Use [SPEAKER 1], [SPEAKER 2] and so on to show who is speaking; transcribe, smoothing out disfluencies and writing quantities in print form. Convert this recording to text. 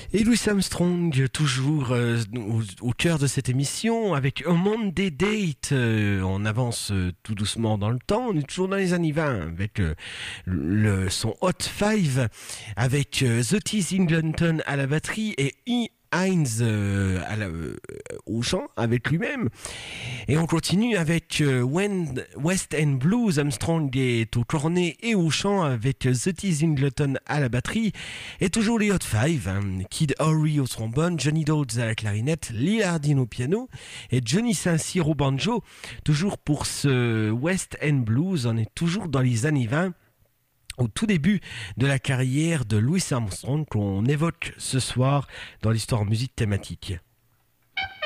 [SPEAKER 1] Et Louis Armstrong, toujours au cœur de cette émission, avec un Monday Date. On avance tout doucement dans le temps. On est toujours dans les années 20 avec son Hot 5, avec The Tease Ingleton à la batterie et Hines au chant avec lui-même. Et on continue avec West End Blues. Armstrong est au cornet et au chant avec The Tease Ingleton à la batterie. Et toujours les Hot Five, Kid Ory au trombone, Johnny Dodds à la clarinette, Lee Hardin au piano et Johnny Saint-Cyr au banjo. Toujours pour ce West End Blues, on est toujours dans les années 20. Au tout début de la carrière de Louis Armstrong qu'on évoque ce soir dans l'histoire musique thématique.